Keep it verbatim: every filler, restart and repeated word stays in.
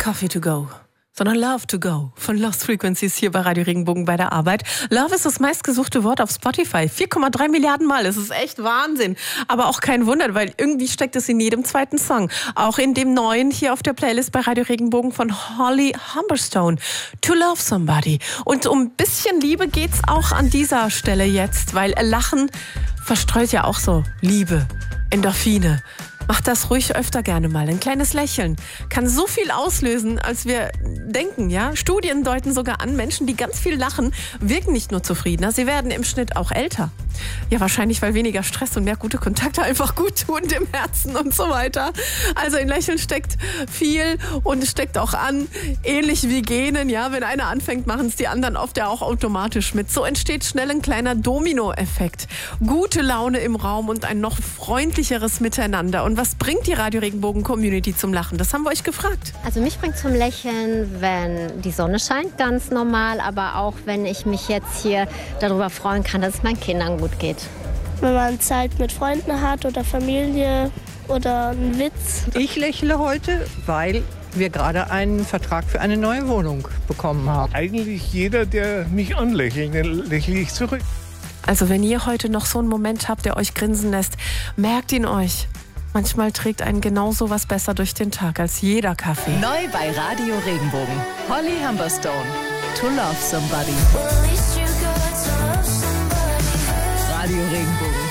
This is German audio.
Coffee to go, sondern Love to go von Lost Frequencies hier bei Radio Regenbogen bei der Arbeit. Love ist das meistgesuchte Wort auf Spotify. vier Komma drei Milliarden Mal. Das ist echt Wahnsinn. Aber auch kein Wunder, weil irgendwie steckt es in jedem zweiten Song. Auch in dem neuen hier auf der Playlist bei Radio Regenbogen von Holly Humberstone. To Love Somebody. Und um ein bisschen Liebe geht's auch an dieser Stelle jetzt, weil Lachen verstreut ja auch so Liebe, Endorphine. Macht das ruhig öfter gerne mal. Ein kleines Lächeln kann so viel auslösen, als wir denken. Ja? Studien deuten sogar an, Menschen, die ganz viel lachen, wirken nicht nur zufriedener, sie werden im Schnitt auch älter. Ja, wahrscheinlich, weil weniger Stress und mehr gute Kontakte einfach gut tun dem Herzen und so weiter. Also in Lächeln steckt viel und es steckt auch an, ähnlich wie Genen. Ja? Wenn einer anfängt, machen es die anderen oft ja auch automatisch mit. So entsteht schnell ein kleiner Dominoeffekt. Gute Laune im Raum und ein noch freundlicheres Miteinander. Und Und was bringt die Radio Regenbogen Community zum Lachen? Das haben wir euch gefragt. Also mich bringt zum Lächeln, wenn die Sonne scheint, ganz normal. Aber auch wenn ich mich jetzt hier darüber freuen kann, dass es meinen Kindern gut geht. Wenn man Zeit mit Freunden hat oder Familie oder einen Witz. Ich lächle heute, weil wir gerade einen Vertrag für eine neue Wohnung bekommen haben. Eigentlich jeder, der mich anlächelt, den lächle ich zurück. Also wenn ihr heute noch so einen Moment habt, der euch grinsen lässt, merkt ihn euch. Manchmal trägt einen genau so was besser durch den Tag als jeder Kaffee. Neu bei Radio Regenbogen. Holly Humberstone. To Love Somebody. Radio Regenbogen.